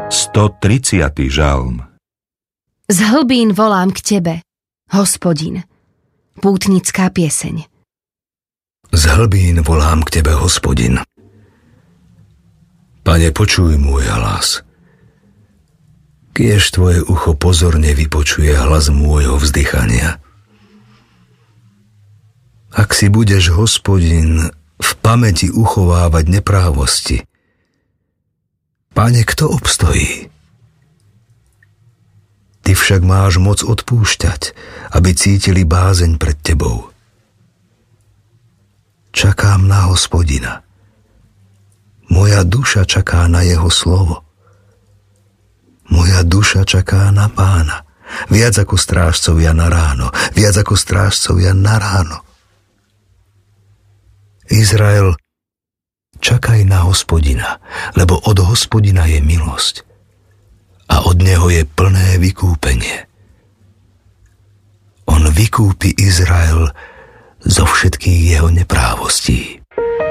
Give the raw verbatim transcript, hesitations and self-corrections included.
stotridsiaty žalm. Z hlbín volám k tebe, Hospodin. Pútnická pieseň. Z hlbín volám k tebe, Hospodin. Pane, počuj môj hlas. Kiež tvoje ucho pozorne vypočuje hlas môjho vzdychania. Ak si budeš, Hospodin, v pamäti uchovávať neprávosti, Pane, kto obstojí? Ty však máš moc odpúšťať, aby cítili bázeň pred tebou. Čakám na Hospodina. Moja duša čaká na jeho slovo. Moja duša čaká na Pána, viac ako strážcovia na ráno, viac ako strážcovia na ráno. Izrael, čakaj na Hospodina, lebo od Hospodina je milosť a od neho je plné vykúpenie. On vykúpi Izrael zo všetkých jeho neprávostí.